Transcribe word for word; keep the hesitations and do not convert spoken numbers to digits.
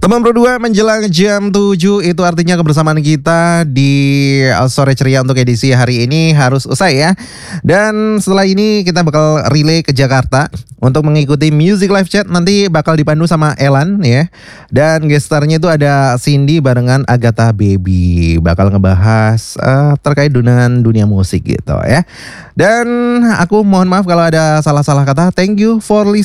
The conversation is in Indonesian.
Teman berdua menjelang jam tujuh itu artinya kebersamaan kita di uh, sore ceria untuk edisi hari ini harus usai ya. Dan setelah ini kita bakal relay ke Jakarta untuk mengikuti Music Live Chat, nanti bakal dipandu sama Elan ya. Dan gestarnya itu ada Cindy barengan Agatha Baby, bakal ngebahas uh, terkait dengan dunia musik gitu ya. Dan aku mohon maaf kalau ada salah-salah kata. Thank you for listening.